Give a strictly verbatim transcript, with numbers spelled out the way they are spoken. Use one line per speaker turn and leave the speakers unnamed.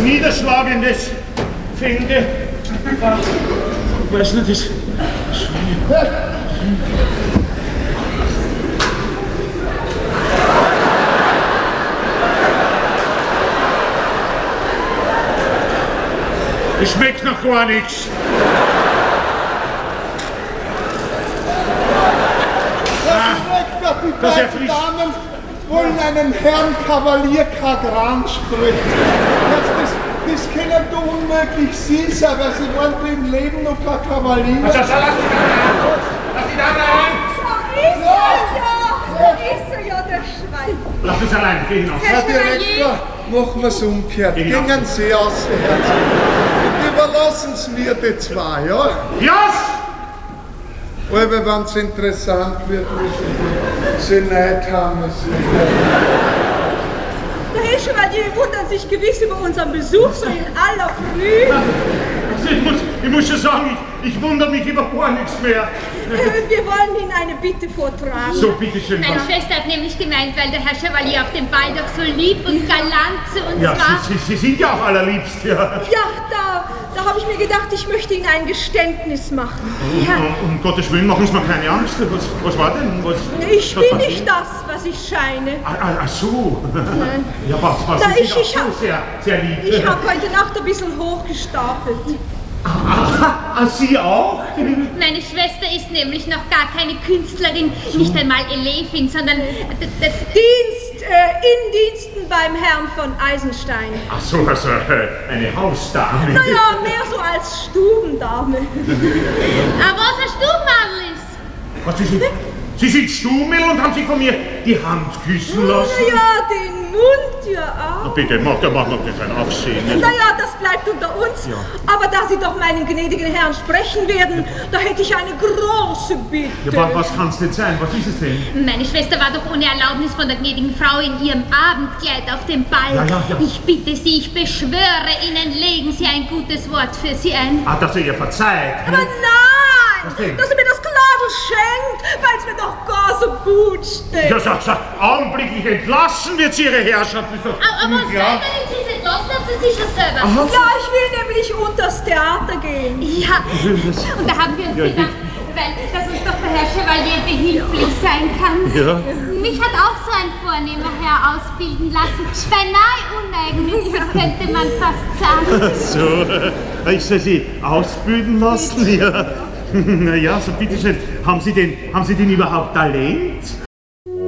Niederschlagendes finde. Ach, ich weiß nicht, das... Es schmeckt noch gar nichts.
Das schmeckt doch, die
das
beiden
ist ja
Damen wollen einen Herrn Kavalier Kagran sprechen. Das, das, das können doch unmöglich Sie sein, weil Sie waren im Leben noch kein Kavalier.
Also, lass die Dame ein! Lass die Dame ein!
Da ist er ja! Da ist er ja, der Schwein.
Lass uns allein, geh hinaus.
Herr Direktor, machen wir es umgekehrt.
Genau.
Gingen Sie aus, Herr. Und überlassen Sie mir die zwei, ja?
Yes!
Aber wenn es interessant wird, müssen Sie nicht haben.
Der Herr Chevalier wundert sich gewiss über unseren Besuch so in aller Früh.
Also ich, muss, ich muss schon sagen, ich, ich wundere mich über gar nichts mehr.
Wir wollen Ihnen eine Bitte vortragen.
So, bitteschön.
Meine
was?
Schwester hat nämlich gemeint, weil der Herr Chevalier auf dem Ball doch so lieb und galant zu uns
Ja,
war.
Sie, Sie, Sie sind ja auch allerliebst, ja.
Ja, da, da habe ich mir gedacht, ich möchte Ihnen ein Geständnis machen. Ja.
Um, um Gottes Willen, machen Sie mir keine Angst. Was, was war denn? Was,
Ich
was
bin
war
nicht
denn?
das, was ich scheine.
Ah, ah, ach so. Ja, was, was
Da
Sie
ich-
sind auch
ich
so
hab-
sehr, sehr lieb.
Ich habe heute Nacht ein bisschen hochgestapelt.
Ah, ah, Sie auch?
Meine Schwester ist nämlich noch gar keine Künstlerin, nicht einmal Elefin, sondern d- d-
Dienst, äh, in Diensten beim Herrn von Eisenstein.
Ach so, also äh, eine Hausdame.
Naja, mehr so als Stubendame.
aber was ein Stubenmadel ist.
Was, Sie, sind, Sie sind Stummel und haben sich von mir die Hand küssen lassen?
Naja, den Mund ja
Na
auch.
bitte, mach da mach noch kein Aufsehen.
Naja, das bleibt unter uns.
Ja.
Aber da Sie doch meinen gnädigen Herrn sprechen werden, da hätte ich eine große Bitte.
Ja, wa- was kann es denn sein? Was ist es denn?
Meine Schwester war doch ohne Erlaubnis von der gnädigen Frau in ihrem Abendkleid auf dem Ball.
Ja, ja, ja.
Ich bitte Sie, ich beschwöre Ihnen, legen Sie ein gutes Wort für sie ein.
Ah, dass er ihr verzeiht.
Aber nein,
Was denn?
dass er mir das Kladel schenkt, weil es mir doch gar so gut steht.
Ja, sag, sag, augenblicklich entlassen wird sie ihre Herrschaft. Das ist doch
Aber was
unglaublich.
wenn Sie es entlassen haben, Sie sich das selber?
Ja, ich will nämlich unters Theater gehen.
Ja, und da haben wir uns
Ja,
gedacht, weil, dass uns doch der Herr Chevalier behilflich sein kann.
Ja.
Mich hat auch so ein vornehmer Herr ausbilden lassen. Beinahe uneigennützig, könnte man fast sagen.
So, ich soll Sie ausbilden lassen, ja. Na ja, so bitteschön, haben Sie denn, haben Sie denn überhaupt Talent?